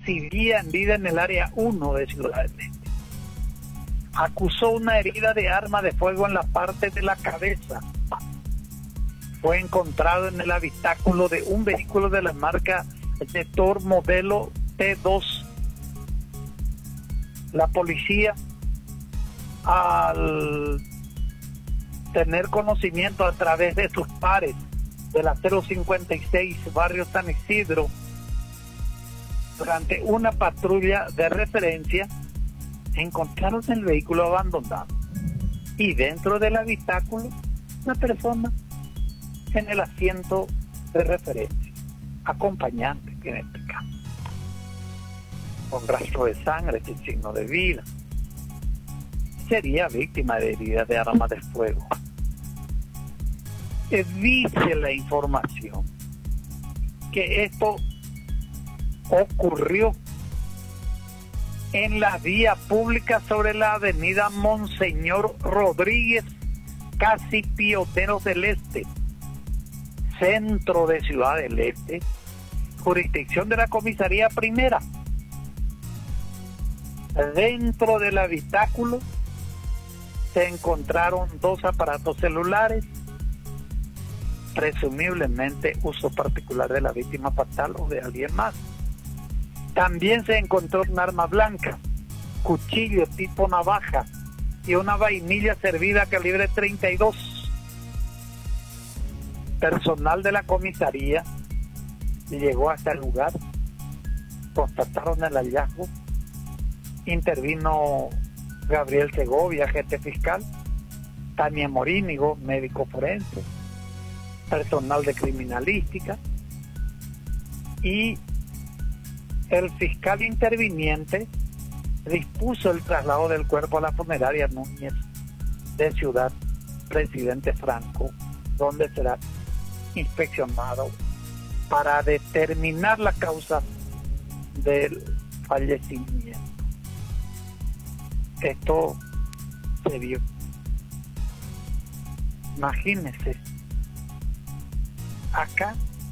residía en vida en el área 1 de Ciudad del Este. Acusó una herida de arma de fuego en la parte de la cabeza. Fue encontrado en el habitáculo de un vehículo de la marca Jetor modelo T2. La policía, al tener conocimiento a través de sus pares de la 056 barrio San Isidro, durante una patrulla de referencia, encontraron el vehículo abandonado y dentro del habitáculo una persona en el asiento de referencia, acompañante en este caso, con rastro de sangre, sin signo de vida. Sería víctima de heridas de arma de fuego. Dice la información que esto ocurrió en la vía pública sobre la avenida Monseñor Rodríguez, casi Pioneros del Este, centro de Ciudad del Este, jurisdicción de la comisaría primera. Dentro del habitáculo se encontraron 2 aparatos celulares, presumiblemente uso particular de la víctima fatal o de alguien más. También se encontró un arma blanca, cuchillo tipo navaja y una vainilla servida calibre 32. Personal de la comisaría llegó hasta el lugar, constataron el hallazgo, intervino Gabriel Segovia, agente fiscal, Tania Morínigo, médico forense, personal de criminalística, y el fiscal interviniente dispuso el traslado del cuerpo a la funeraria Núñez de Ciudad Presidente Franco, donde será inspeccionado para determinar la causa del fallecimiento. Esto se vio. Imagínense, acá,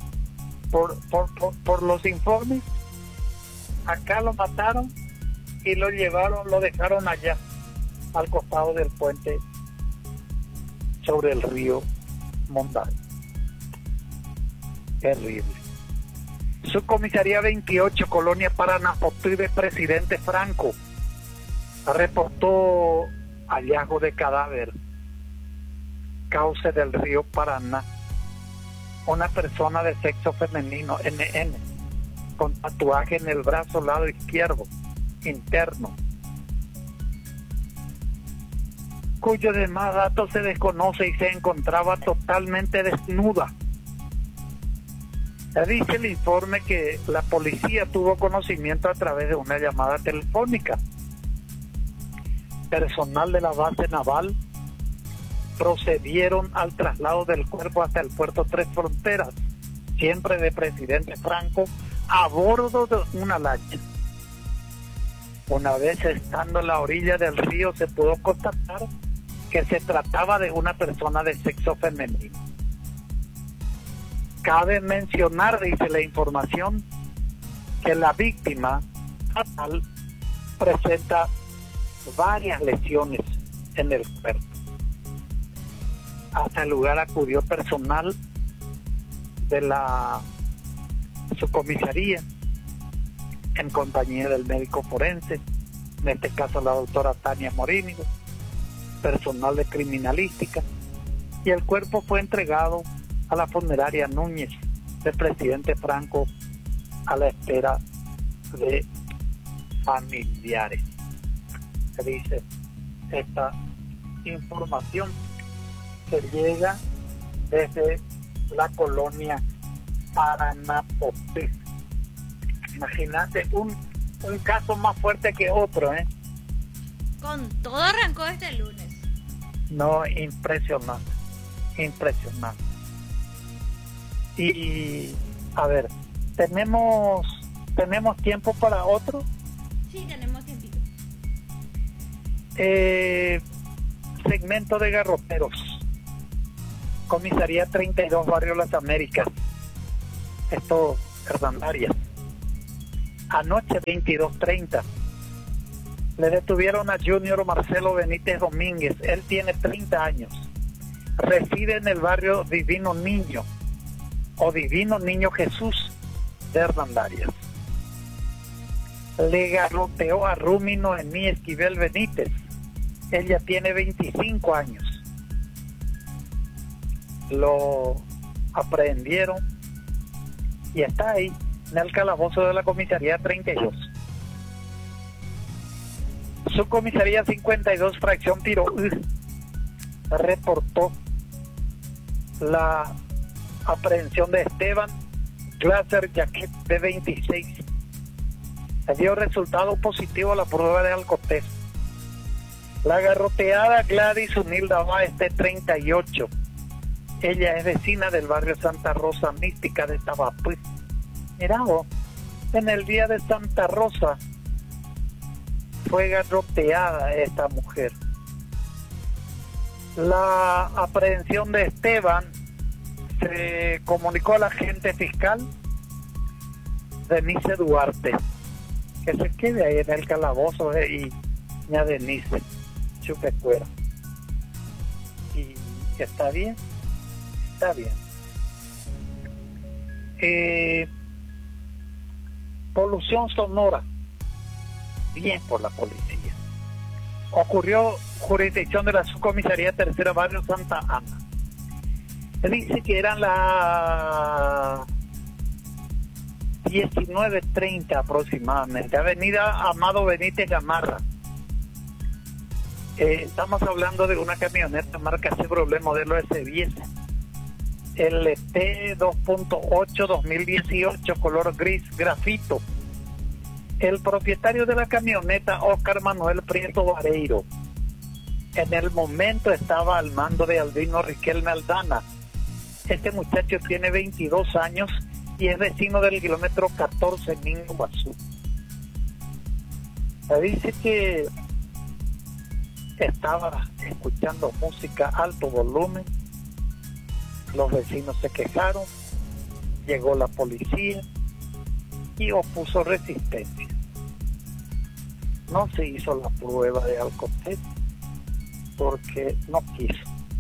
por los informes, acá lo mataron y lo llevaron, lo dejaron allá, al costado del puente sobre el río Monday. Terrible. Subcomisaría 28, Colonia Paraná, de Presidente Franco, reportó hallazgo de cadáver, cauce del río Paraná, una persona de sexo femenino, NN, con tatuaje en el brazo lado izquierdo interno, cuyo demás datos se desconoce y se encontraba totalmente desnuda. Dice el informe que la policía tuvo conocimiento a través de una llamada telefónica. Personal de la base naval procedieron al traslado del cuerpo hasta el puerto Tres Fronteras, siempre de Presidente Franco, a bordo de una lancha. Una vez estando en la orilla del río, se pudo constatar que se trataba de una persona de sexo femenino. Cabe mencionar, dice la información, que la víctima fatal presenta varias lesiones en el cuerpo. Hasta el lugar acudió personal de la subcomisaría en compañía del médico forense, en este caso la doctora Tania Morínigo, personal de criminalística, y el cuerpo fue entregado a la funeraria Núñez de Presidente Franco a la espera de familiares. Se dice esta información que llega desde la colonia Paranapoté. Imagínate un caso más fuerte que otro, ¿eh? Con todo arrancó este lunes. No, impresionante. Y a ver, ¿tenemos tiempo para otro? Sí, tenemos tiempito. Segmento de garroteros. Comisaría 32, Barrio Las Américas. Esto, Hernán Arias. Anoche 22:30 le detuvieron a Junior Marcelo Benítez Domínguez. Él tiene 30 años. Reside en el barrio Divino Niño o Divino Niño Jesús de Hernandarias. Le garroteó a Rumi Noemí Esquivel Benítez. Ella tiene 25 años. Lo aprehendieron y está ahí en el calabozo de la comisaría 32. Subcomisaría 52, fracción Tiro, reportó la aprehensión de Esteban Glaser Jaquet, de 26. Le dio resultado positivo a la prueba de alcohol. La garroteada Gladys Unilda Báez, de 38. Ella es vecina del barrio Santa Rosa Mística de Tabapuí. Mirá vos, en el día de Santa Rosa fue garroteada esta mujer. La aprehensión de Esteban se comunicó a la agente fiscal Denise Duarte, que se quede ahí en el calabozo y ña Denise Chupecuera. Y está bien, está bien. Polución sonora, bien por la policía. Ocurrió jurisdicción de la subcomisaría tercera barrio Santa Ana. Dice que eran las 19:30 aproximadamente, avenida Amado Benítez Gamarra. Estamos hablando de una camioneta marca Chevrolet modelo S10 LT 2.8 2018, color gris grafito. El propietario de la camioneta, Oscar Manuel Prieto Vareiro, en el momento estaba al mando de Albino Riquelme Aldana. Este muchacho tiene 22 años y es vecino del kilómetro 14 Mingo Guazú. Dice que estaba escuchando música a alto volumen. Los vecinos se quejaron, llegó la policía y opuso resistencia. No se hizo la prueba de alcohol porque no quiso.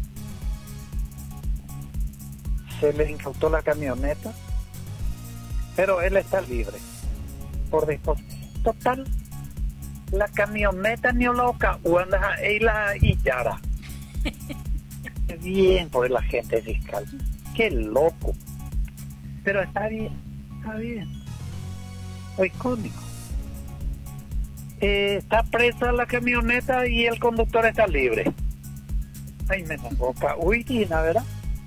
Se le incautó la camioneta, pero él está libre por disposición. Total, la camioneta ni loca anda y la Illara. Bien por el agente fiscal. Qué loco. Pero está bien, está bien. Muy cómico. Está presa la camioneta y el conductor está libre. Ay, me boca. Uy, Tina, ¿verdad?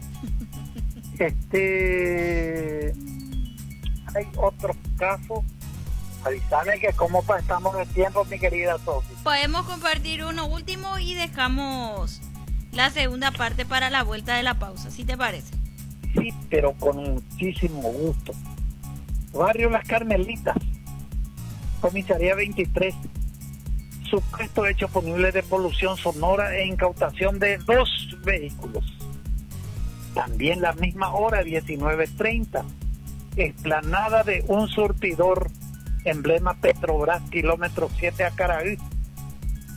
Hay otro caso. Avísame que cómo estamos de tiempo, mi querida Sofi. Podemos compartir uno último y dejamos la segunda parte para la vuelta de la pausa, ¿sí te parece? Sí, pero con muchísimo gusto. Barrio Las Carmelitas, comisaría 23. Supuesto hecho punible de polución sonora e incautación de 2 vehículos. También la misma hora, 19:30, explanada de un surtidor, emblema Petrobras, kilómetro 7 Acaraí.